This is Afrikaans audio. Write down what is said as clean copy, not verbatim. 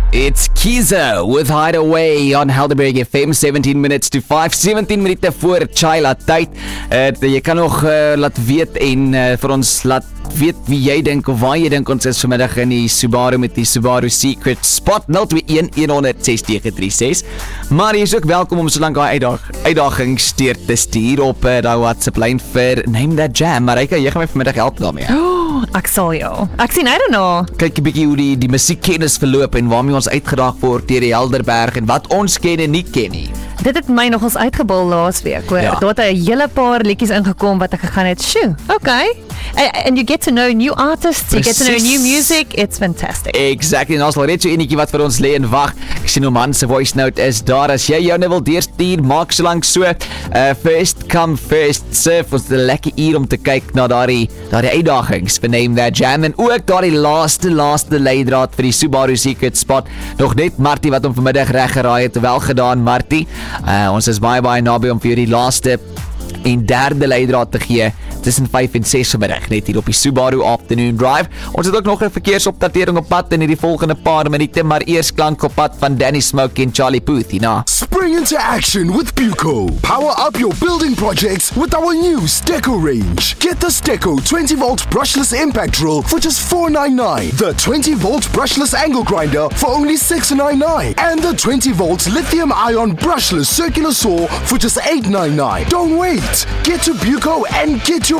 It's Kiza with Hideaway on Helderberg FM, 17 minutes to 5, 17 minute voor Chila tyd. Jy kan nog laat weet en vir ons laat weet wie jy dink of waar jy dink ons is vanmiddag in die Subaru met die Subaru Secret Spot 021-100-6336. Maar jy is ook welkom om solank die uitdagings deur te stuur op die WhatsApp lyn vir Name That Jam. Marika, jy gaan my vanmiddag help daarmee. Ek sal jou. Ek sien, I don't know. Kyk 'n bietjie hoe die musiekkennis verloop en waarmee ons uitgedaag word deur die Helderberg en wat ons ken en nie ken nie. Dit het my nogals uitgebul laas week, hoor. Ja. Daar het 'n hele paar liedjies ingekom wat ek gegaan het. Sjoe, okay. And you get to know new artists, you get to know new music. It's fantastic. Exactly, en ons al net so enetjie wat vir ons lê en wag. Ek sien hoe man se voice note is daar. As jy jou nou wil deurstuur, maak so lank so. First come, first serve. Ons 'n lekker uur om te kyk na daardie uitdagings vir Name That Jam en ook daardie laaste leidraad vir die Subaru Secret Spot. Nog net Martie wat hom vanmiddag reg geraai het. Wel gedaan, Martie. Ons is baie naby om vir die laaste en derde leidraad te gee tussen 5 en 6 vanmiddag net hier op die Subaru Afternoon Drive. Ons het ook nog 'n verkeersopdatering op pad in die volgende paar minute, maar eers klank op pad van Danny Smoke en Charlie Puth hierna. Spring into action with Buco. Power up your building projects with our new Steco range. Get the Steco 20-volt brushless impact drill for just $499. The 20-volt brushless angle grinder for only $699. And the 20-volt lithium-ion brushless circular saw for just $899. Don't wait. Get to Buco and get